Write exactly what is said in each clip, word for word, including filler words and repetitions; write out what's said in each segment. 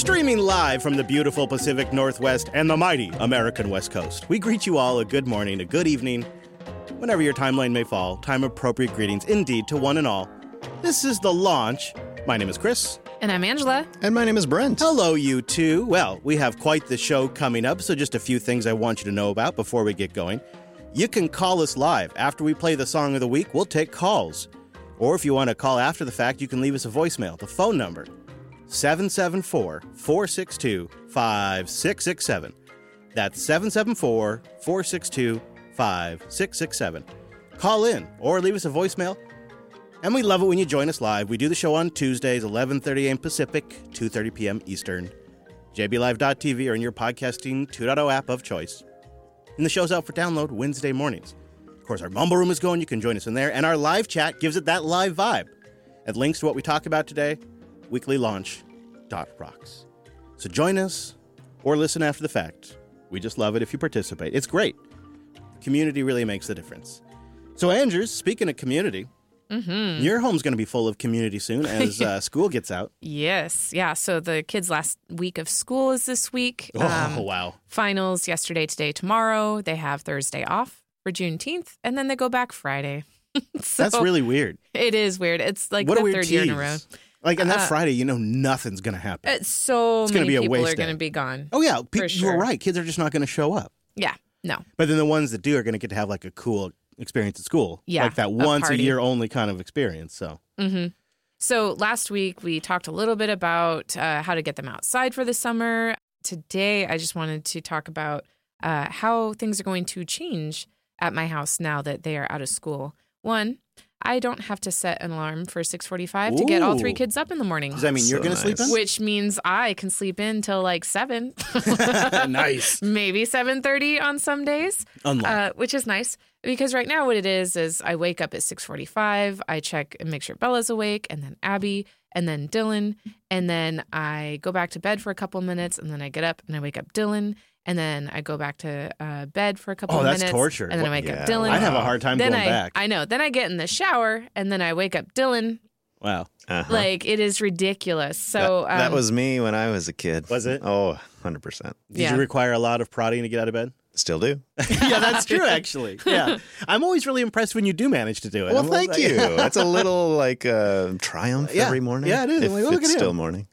Streaming live from the beautiful Pacific Northwest and the mighty American West Coast, we greet you all a good morning, a good evening, whenever your timeline may fall. Time-appropriate greetings, indeed, to one and all. This is The Launch. My name is Chris. And I'm Angela. And my name is Brent. Hello, you two. Well, we have quite the show coming up, so just a few things I want you to know about before we get going. You can call us live. After we play the song of the week, we'll take calls. Or if you want to call after the fact, you can leave us a voicemail. The phone number, seven seven four, four six two, five six six seven. That's seven seven four, four six two, five six six seven. Call in or leave us a voicemail. And we love it when you join us live. We do the show on Tuesdays, eleven thirty a.m. Pacific, two thirty p.m. Eastern. j b live dot t v or in your podcasting two point oh app of choice. And the show's out for download Wednesday mornings. Of course, our Mumble Room is going. You can join us in there. And our live chat gives it that live vibe. At links to what we talk about today, weekly launch dot rocks. So join us or listen after the fact. We just love it if you participate. It's great. Community really makes the difference. So, Andrews, speaking of community, mm-hmm. your home's going to be full of community soon as uh, school gets out. Yes. Yeah. So the kids' last week of school is this week. Oh, um, wow. Finals yesterday, today, tomorrow. They have Thursday off for Juneteenth, and then they go back Friday. So that's really weird. It is weird. It's like what the a weird third tease. year in a row. Like, and that Uh, Friday, you know nothing's going to happen. It's so it's many be a people waste are going day. to be gone. Oh, yeah. Pe- for sure. You're right. Kids are just not going to show up. Yeah. No. But then the ones that do are going to get to have like a cool experience at school. Yeah, like that a once a party. year only kind of experience. So, Mm-hmm. So last week we talked a little bit about uh, how to get them outside for the summer. Today I just wanted to talk about uh, how things are going to change at my house now that they are out of school. One, I don't have to set an alarm for six forty-five to get all three Ooh. kids up in the morning. does that mean you're So going to sleep nice. in? Which means I can sleep in till like seven. Nice. Maybe seven thirty on some days. Unlock. Uh, which is nice because right now what it is is I wake up at six forty-five, I check and make sure Bella's awake, and then Abby, and then Dylan, and then I go back to bed for a couple minutes, and then I get up and I wake up Dylan, and then I go back to uh, bed for a couple Oh, of that's minutes. torture. And then I wake Yeah. up Dylan. I'd have a hard time then going I, back. I know. Then I get in the shower, and then I wake up Dylan. Wow. Uh-huh. Like, it is ridiculous. So that, that um, was me when I was a kid. Was it? Oh, one hundred percent. Did Yeah. you require a lot of prodding to get out of bed? Still do. Yeah, that's true, actually. Yeah. I'm always really impressed when you do manage to do it. Well, I'm like- thank you. That's a little like uh, triumph Yeah. every morning. Yeah, it is. If I'm like, look it's at still him. morning.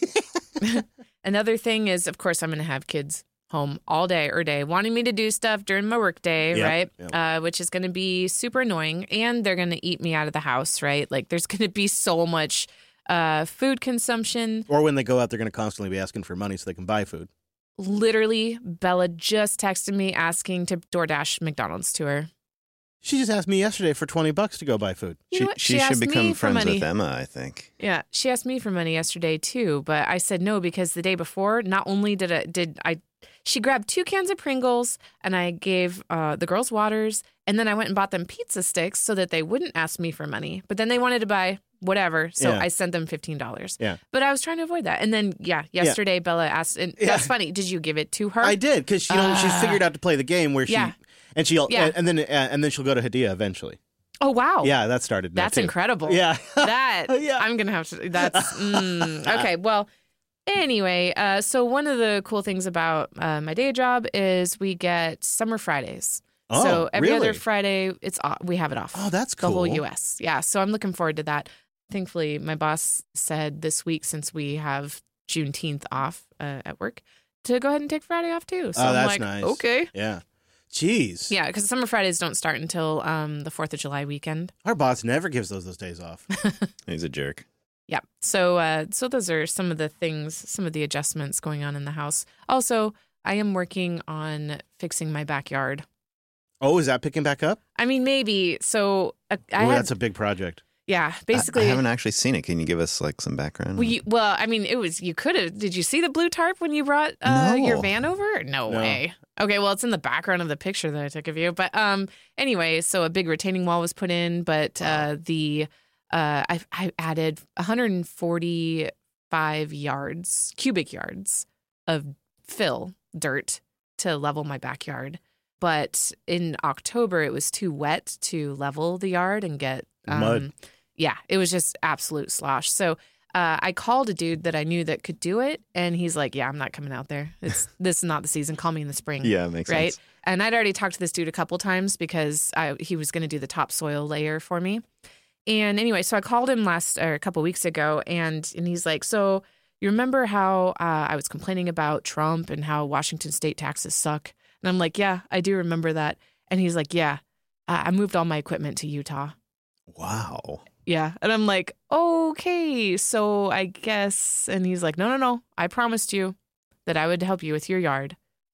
Another thing is, of course, I'm going to have kids home all day or day wanting me to do stuff during my work day, Yep, right? yep. Uh, which is going to be super annoying. And they're going to eat me out of the house, right? Like, there's going to be so much uh, food consumption. Or when they go out, they're going to constantly be asking for money so they can buy food. Literally, Bella just texted me asking to DoorDash McDonald's to her. She just asked me yesterday for twenty bucks to go buy food. You she know what? she, asked should me become for friends money. with Emma, I think. Yeah, she asked me for money yesterday too, but I said no because the day before, not only did I did I, she grabbed two cans of Pringles and I gave uh, the girls waters, and then I went and bought them pizza sticks so that they wouldn't ask me for money. But then they wanted to buy whatever, so Yeah. I sent them fifteen dollars. Yeah. But I was trying to avoid that, and then yeah, yesterday Bella asked, and Yeah. that's funny. Did you give it to her? I did, because you know she's Ah. figured out to play the game where she Yeah. and she'll Yeah. and then uh, and then she'll go to Hadia eventually. Oh wow. Yeah, that started. now, That's too. incredible. Yeah. That Yeah. I'm gonna have to. That's mm, okay. Well, anyway, uh, so one of the cool things about uh, my day job is we get summer Fridays. Oh, so every really? other Friday, it's off. We have it off. Oh, that's the cool. whole U S. Yeah. So I'm looking forward to that. Thankfully, my boss said this week, since we have Juneteenth off uh, at work, to go ahead and take Friday off too. So Oh, I'm that's like, nice. okay. Yeah. Jeez. Yeah, because summer Fridays don't start until um, the fourth of July weekend. Our boss never gives those those days off. He's a jerk. Yeah. So uh, so those are some of the things, some of the adjustments going on in the house. Also, I am working on fixing my backyard. Oh, is that picking back up? I mean, maybe. So uh, I Oh, had, that's a big project. yeah, I- basically. I, haven't actually seen it. Can you give us like some background? well, you, well, I mean, it was, you could have, did you see the blue tarp when you brought uh, No. your van over? No, No. way. Okay, well, it's in the background of the picture that I took of you. But um, anyway, so a big retaining wall was put in, but uh, the uh, I, I added one hundred forty-five yards, cubic yards of fill, dirt, to level my backyard. But in October, it was too wet to level the yard and get um, Mud. Yeah, it was just absolute slosh. So uh, I called a dude that I knew that could do it, and he's like, "Yeah, I'm not coming out there. It's this is not the season. Call me in the spring." Yeah, makes right? sense. And I'd already talked to this dude a couple times because I, he was going to do the topsoil layer for me. And anyway, so I called him last or a couple weeks ago, and and he's like, "So you remember how uh, I was complaining about Trump and how Washington state taxes suck?" And I'm like, "Yeah, I do remember that." And he's like, "Yeah, uh, I moved all my equipment to Utah." Wow. Yeah. And I'm like, "Okay, so I guess." And he's like, "No, no, no. I promised you that I would help you with your yard.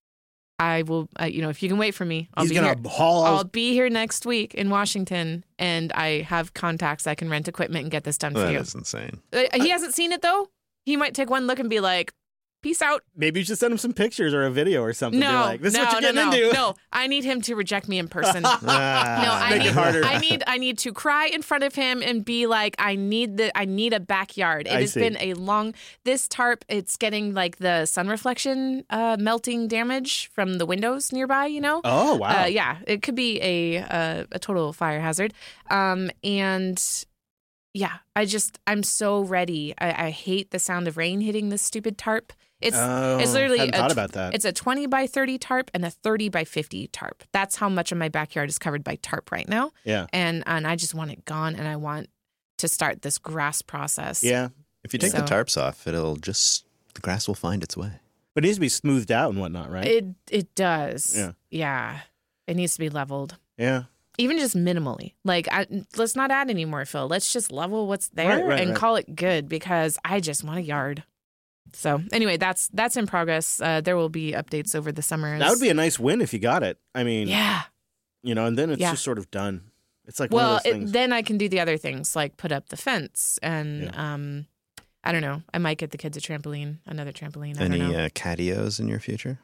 I will, uh, you know, if you can wait for me, I'll He's be gonna here. haul. I'll be here next week in Washington, and I have contacts. I can rent equipment and get this done for That you." is insane. Uh, He hasn't seen it though. He might take one look and be like, "Peace out." Maybe you should send him some pictures or a video or something. No, Be like, this no, is what you're no, getting no, into. no. I need him to reject me in person. Ah, No, I Make it need, harder. I need, I need to cry in front of him and be like, "I need the, I need a backyard." It I has see. been a long. This tarp, it's getting like the sun reflection, uh, melting damage from the windows nearby. You know. Oh wow. Uh, yeah, it could be a a, a total fire hazard. Um, and yeah, I just I'm so ready. I, I hate the sound of rain hitting this stupid tarp. It's Oh, it's literally hadn't a thought tw- about that. It's a twenty by thirty tarp and a thirty by fifty tarp. That's how much of my backyard is covered by tarp right now. Yeah. And and I just want it gone, and I want to start this grass process. Yeah. If you take So- the tarps off, it'll just, the grass will find its way. But it needs to be smoothed out and whatnot, right? It it does. Yeah. Yeah. It needs to be leveled. yeah. Even just minimally. Like, I, let's not add any more fill. Let's just level what's there Right, right, and right. call it good, because I just want a yard. So anyway, that's that's in progress. Uh, there will be updates over the summer. That would be a nice win if you got it. I mean, yeah. you know, and then it's Yeah. just sort of done. It's like Well, one of those things. it, then I can do the other things, like put up the fence and um, I don't know. I might get the kids a trampoline, another trampoline. I Any don't know. uh, catios in your future?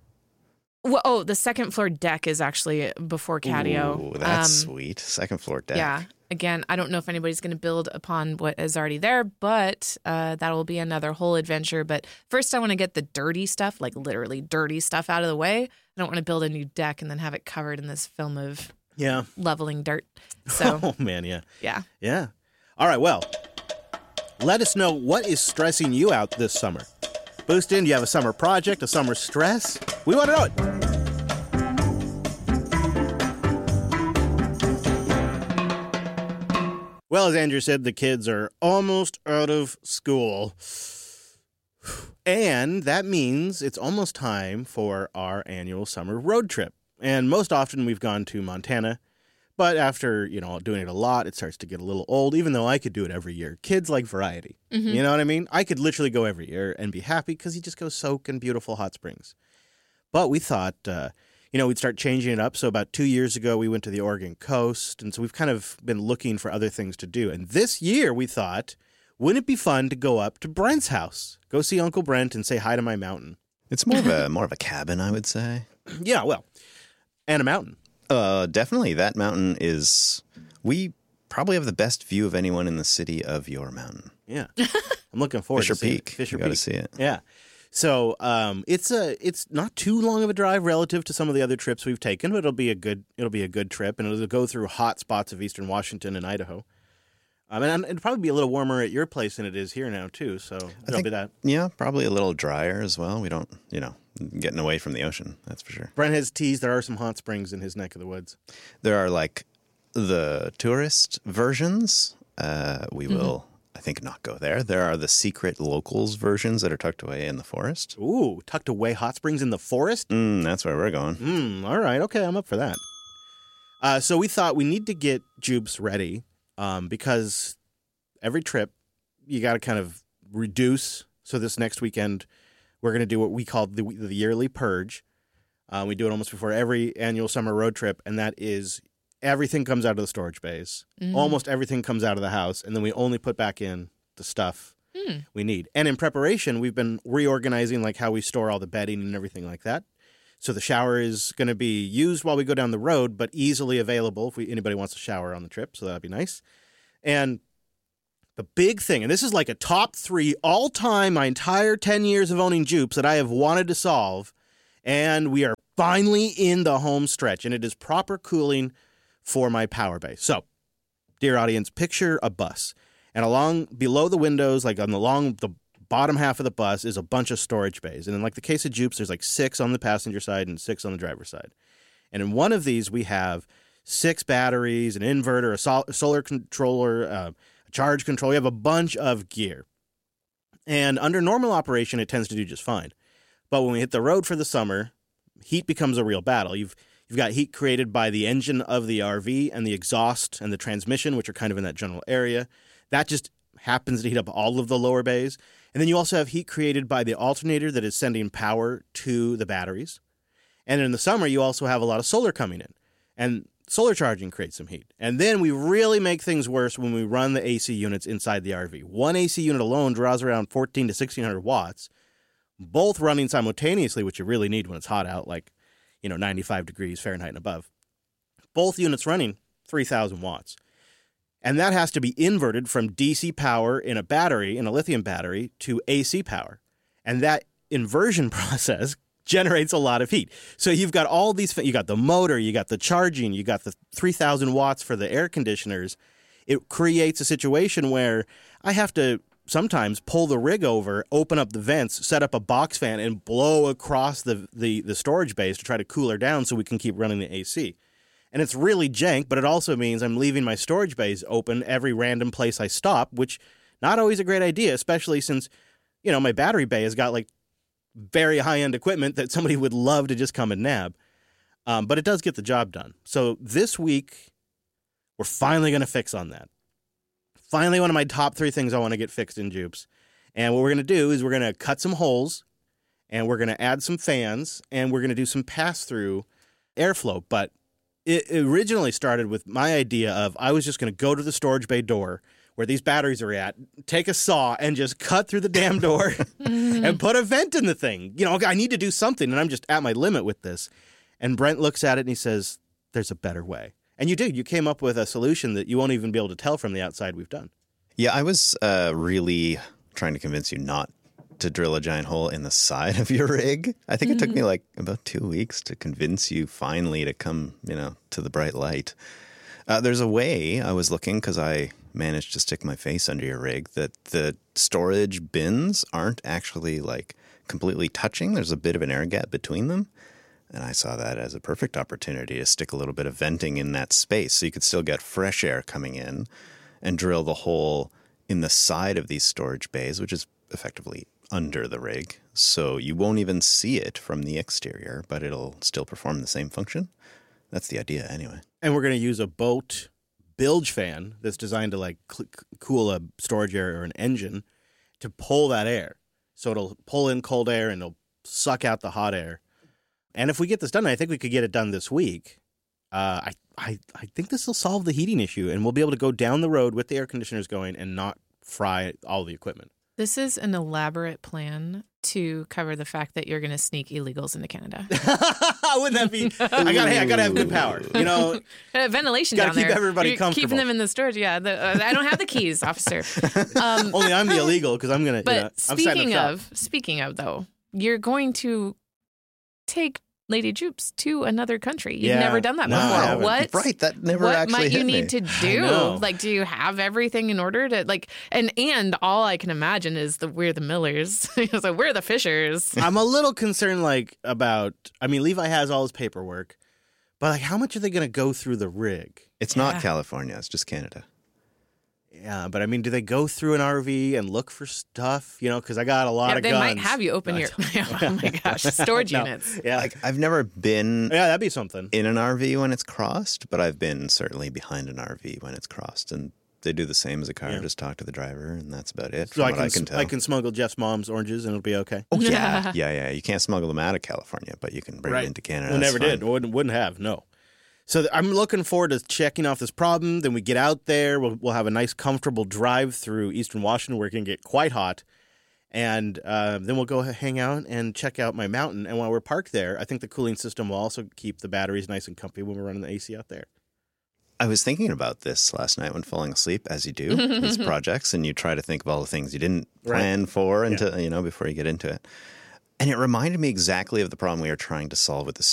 Well, oh, the second floor deck is actually before catio. Ooh, that's Um, sweet. Second floor deck. Yeah. Again, I don't know if anybody's going to build upon what is already there, but uh, that will be another whole adventure. But first, I want to get the dirty stuff, like literally dirty stuff, out of the way. I don't want to build a new deck and then have it covered in this film of yeah. leveling dirt. So, Oh man, yeah. yeah. Yeah. All right, well, let us know what is stressing you out this summer. Boostin, do you have a summer project, a summer stress? We want to know it. Well, as Andrew said, the kids are almost out of school. And that means it's almost time for our annual summer road trip. And most often we've gone to Montana. But after, you know, doing it a lot, it starts to get a little old, even though I could do it every year. Kids like variety. Mm-hmm. You know what I mean? I could literally go every year and be happy because you just go soak in beautiful hot springs. But we thought, uh, you know, we'd start changing it up. So about two years ago, we went to the Oregon coast. And so we've kind of been looking for other things to do. And this year we thought, wouldn't it be fun to go up to Brent's house? Go see Uncle Brent and say hi to my mountain. It's more of a more of a cabin, I would say. Yeah, well, and a mountain. Uh, definitely. That mountain is. We probably have the best view of anyone in the city of your mountain. Yeah. I'm looking forward Fisher to seeing it. Peak. Fisher you got to Peak. see it. Yeah. So um, it's a it's not too long of a drive relative to some of the other trips we've taken, but it'll be a good it'll be a good trip, and it'll go through hot spots of eastern Washington and Idaho. Um, and it'll probably be a little warmer at your place than it is here now too. So it'll think- be that. Yeah, probably a little drier as well. We don't, you know, getting away from the ocean. That's for sure. Brent has teased there are some hot springs in his neck of the woods. There are like the tourist versions. Uh, we Mm-hmm. will, I think, not go there. There are the secret locals versions that are tucked away in the forest. Ooh, tucked away hot springs in the forest. Mm, that's where we're going. Hmm. All right. Okay, I'm up for that. Uh, so we thought we need to get Jubes ready um, because every trip you got to kind of reduce. So this next weekend we're going to do what we call the, the yearly purge. Uh, we do it almost before every annual summer road trip, and that is everything comes out of the storage bays. Mm. Almost everything comes out of the house, and then we only put back in the stuff Mm. we need. And in preparation, we've been reorganizing like how we store all the bedding and everything like that. So the shower is going to be used while we go down the road, but easily available if we, anybody wants to shower on the trip. So that'd be nice. And the big thing, and this is like a top three all-time, my entire ten years of owning Jupes that I have wanted to solve, and we are finally in the home stretch, and it is proper cooling for my power base. So, dear audience, picture a bus. And along below the windows, like on the long the bottom half of the bus, is a bunch of storage bays. And in like the case of Jupes, there's like six on the passenger side and six on the driver's side. And in one of these, we have six batteries, an inverter, a, sol- a solar controller, uh, a charge control. We have a bunch of gear. And under normal operation, it tends to do just fine. But when we hit the road for the summer, heat becomes a real battle. You've you've got heat created by the engine of the R V and the exhaust and the transmission, which are kind of in that general area. That just happens to heat up all of the lower bays. And then you also have heat created by the alternator that is sending power to the batteries. And in the summer, you also have a lot of solar coming in. And solar charging creates some heat. And then we really make things worse when we run the A C units inside the R V. One A C unit alone draws around fourteen to sixteen hundred watts, both running simultaneously, which you really need when it's hot out, like, you know, ninety-five degrees Fahrenheit and above. Both units running three thousand watts. And that has to be inverted from D C power in a battery, in a lithium battery, to A C power. And that inversion process generates a lot of heat. So you've got all these, you got the motor, you got the charging, you got the three thousand watts for the air conditioners. It creates a situation where I have to sometimes pull the rig over, open up the vents, set up a box fan, and blow across the, the, the storage base to try to cool her down so we can keep running the A C. And it's really jank, but it also means I'm leaving my storage bays open every random place I stop, which not always a great idea, especially since, you know, my battery bay has got like very high-end equipment that somebody would love to just come and nab. Um, but it does get the job done. So this week, we're finally going to fix on that. Finally, one of my top three things I want to get fixed in Jupes. And what we're going to do is we're going to cut some holes, and we're going to add some fans, and we're going to do some pass-through airflow. But it originally started with my idea of I was just going to go to the storage bay door where these batteries are at, take a saw, and just cut through the damn door and put a vent in the thing. You know, I need to do something, and I'm just at my limit with this. And Brent looks at it, and he says, there's a better way. And you did. You came up with a solution that you won't even be able to tell from the outside we've done. Yeah, I was uh, really trying to convince you not to drill a giant hole in the side of your rig. I think mm-hmm. it took me like about two weeks to convince you finally to come, you know, to the bright light. Uh, there's a way I was looking because I managed to stick my face under your rig that the storage bins aren't actually like completely touching. There's a bit of an air gap between them. And I saw that as a perfect opportunity to stick a little bit of venting in that space so you could still get fresh air coming in and drill the hole in the side of these storage bays, which is effectively under the rig. So you won't even see it from the exterior, but it'll still perform the same function. That's the idea anyway. And we're going to use a boat bilge fan that's designed to like cl- cool a storage area or an engine to pull that air. So it'll pull in cold air and it'll suck out the hot air. And if we get this done, I think we could get it done this week. Uh, I, I, I think this will solve the heating issue, and we'll be able to go down the road with the air conditioners going and not fry all the equipment. This is an elaborate plan to cover the fact that you're going to sneak illegals into Canada. Wouldn't that be? I got. Hey, I got to have good power. You know, uh, ventilation gotta down keep there. everybody You're comfortable. Keeping them in the storage. Yeah, the, uh, I don't have the keys, officer. Um, Only I'm the illegal because I'm gonna. But You know, I'm speaking up of, speaking of though, you're going to take Lady Jupes to another country. You've Yeah. never done that No, I before. haven't. What? Right, that never what actually might you hit need me. to I do? know. Like, do you have everything in order to like? And and all I can imagine is the we're the Millers. So we're the Fishers. I'm a little concerned, like about. I mean, Levi has all his paperwork, but like, how much are they going to go through the rig? It's Yeah. not California, it's just Canada. Yeah, but I mean, do they go through an R V and look for stuff? You know, because I got a lot Yeah, of they guns. might have you open your. Oh my gosh, storage No. units. Yeah, Like I've never been yeah, that'd be something. in an R V when it's crossed, but I've been certainly behind an R V when it's crossed, and they do the same as a car. Yeah. Just talk to the driver, and that's about it. So From I what can, I can tell. I can smuggle Jeff's mom's oranges and it'll be okay. Oh yeah, yeah, yeah. You can't smuggle them out of California, but you can bring Right. them into Canada. We That's never fine. did. Wouldn't, wouldn't have. No. So th- I'm looking forward to checking off this problem. Then we get out there. We'll, we'll have a nice, comfortable drive through Eastern Washington where it can get quite hot. And uh, then we'll go hang out and check out my mountain. And while we're parked there, I think the cooling system will also keep the batteries nice and comfy when we're running the A C out there. I was thinking about this last night when falling asleep, as you do, these projects, and you try to think of all the things you didn't plan for until, you know, before you get into it. And it reminded me exactly of the problem we are trying to solve with the